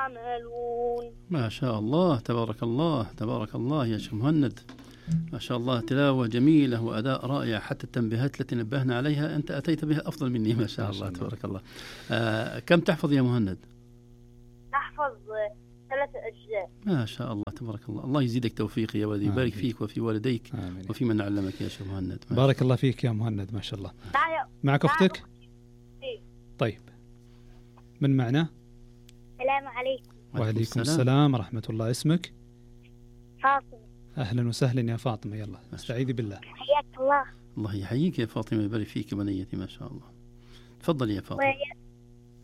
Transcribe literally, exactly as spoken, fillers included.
تعملون. ما شاء الله، تبارك الله تبارك الله يا شيخ مهند، ما شاء الله، تلاوة جميلة وأداء رائع، حتى التنبيهات التي نبهنا عليها أنت أتيت بها أفضل مني، ما شاء الله تبارك الله. آه كم تحفظ يا مهند؟ نحفظ ثلاث أجزاء. ما شاء الله تبارك الله، الله يزيدك توفيق يا ولدي، يبارك فيك وفي والديك آمين. وفي من علمك يا شيخ مهند. بارك الله فيك يا مهند، ما شاء الله. معك أختك؟ طيب، من معنا؟ السلام عليكم. وعليكم السلام ورحمة الله. اسمك؟ فاطمة. أهلا وسهلا يا فاطمة، يلا استعيذي بالله. حياك الله. الله يحييك يا فاطمة، يبارك فيك بنيتي، ما شاء الله. تفضل يا فاطمة.